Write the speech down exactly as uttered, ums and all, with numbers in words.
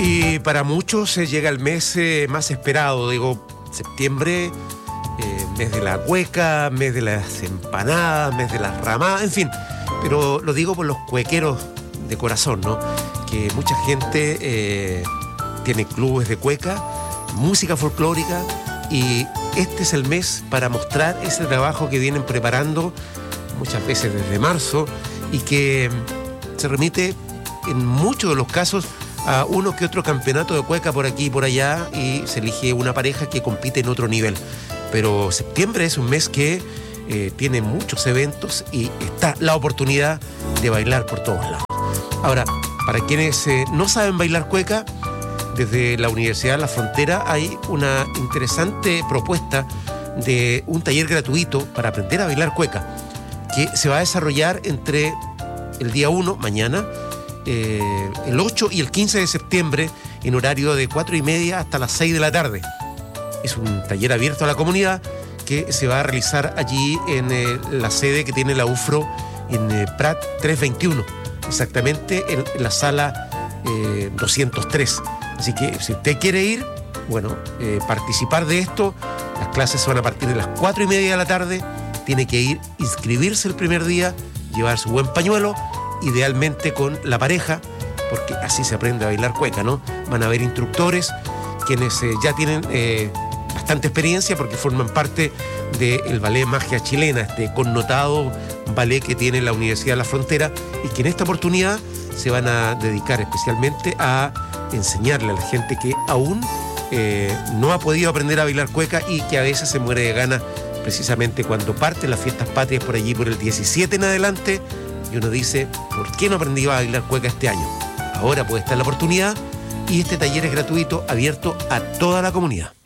Y para muchos eh, llega el mes eh, más esperado, digo, septiembre, eh, mes de la cueca, mes de las empanadas, mes de las ramadas, en fin. Pero lo digo por los cuequeros de corazón, ¿no? Que mucha gente eh, tiene clubes de cueca, música folclórica, y este es el mes para mostrar ese trabajo que vienen preparando muchas veces desde marzo y que se remite en muchos de los casos a uno que otro campeonato de cueca por aquí y por allá, y se elige una pareja que compite en otro nivel. Pero septiembre es un mes que eh, tiene muchos eventos y está la oportunidad de bailar por todos lados. Ahora, para quienes eh, no saben bailar cueca, desde la Universidad de la Frontera hay una interesante propuesta de un taller gratuito para aprender a bailar cueca, que se va a desarrollar entre el día uno, mañana, eh, el ocho y el quince de septiembre, en horario de cuatro y media hasta las seis de la tarde. Es un taller abierto a la comunidad que se va a realizar allí en eh, la sede que tiene la U F R O en eh, Prat trescientos veintiuno, exactamente en, en la sala eh, doscientos tres. Así que si usted quiere ir, bueno, eh, participar de esto, las clases van a partir de las cuatro y media de la tarde. Tiene que ir, inscribirse el primer día, llevar su buen pañuelo, idealmente con la pareja, porque así se aprende a bailar cueca, ¿no? Van a haber instructores, quienes eh, ya tienen eh, bastante experiencia porque forman parte del ballet Magia Chilena, este connotado ballet que tiene la Universidad de la Frontera, y que en esta oportunidad se van a dedicar especialmente a enseñarle a la gente que aún eh, no ha podido aprender a bailar cueca y que a veces se muere de ganas precisamente cuando parten las fiestas patrias por allí por el diecisiete en adelante, y uno dice, ¿por qué no aprendí a bailar cueca este año? Ahora puede estar la oportunidad, y este taller es gratuito, abierto a toda la comunidad.